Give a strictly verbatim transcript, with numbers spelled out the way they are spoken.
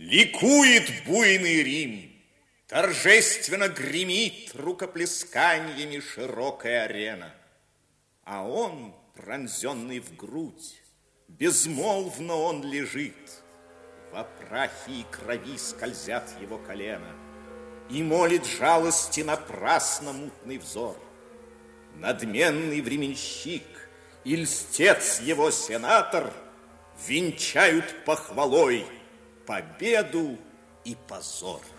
Ликует буйный Рим, торжественно гремит рукоплесканиями широкая арена. А он, пронзенный в грудь, безмолвно он лежит. Во прахе и крови скользят его колена, и молит жалости напрасно мутный взор. Надменный временщик и льстец его сенатор венчают похвалой победу и позор.